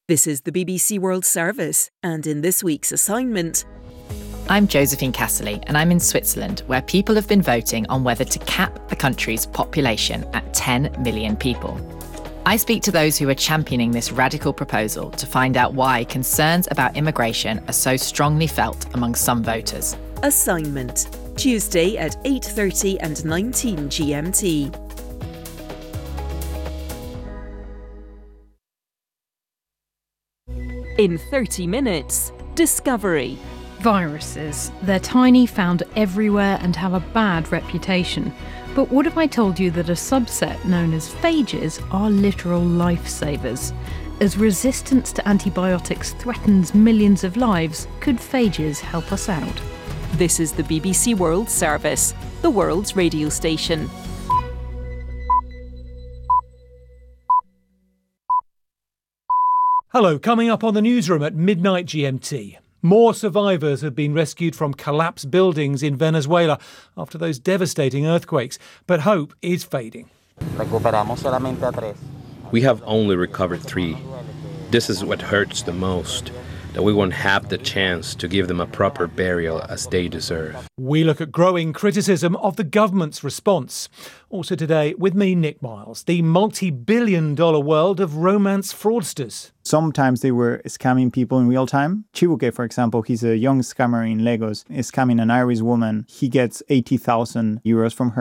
This is the BBC World Service, and in this week's assignment... I'm Josephine Casserly, and I'm in Switzerland, where people have been voting on whether to cap the country's population at 10 million people. I speak to those who are championing this radical proposal to find out why concerns about immigration are so strongly felt among some voters. Assignment, Tuesday at 8:30 and 19 GMT. In 30 minutes, Discovery. Viruses. They're tiny, found everywhere and have a bad reputation. But what if I told you that a subset known as phages are literal lifesavers? As resistance to antibiotics threatens millions of lives, could phages help us out? This is the BBC World Service, the world's radio station. Hello, coming up on the newsroom at midnight GMT. More survivors have been rescued from collapsed buildings in Venezuela after those devastating earthquakes, but hope is fading. We have only recovered 3. This is what hurts the most, that we won't have the chance to give them a proper burial as they deserve. We look at growing criticism of the government's response. Also today, with me, Nick Miles, the multi-billion-dollar world of romance fraudsters. Sometimes they were scamming people in real time. Chibuke, for example, he's a young scammer in Lagos, is scamming an Irish woman. He gets 80,000 euros from her.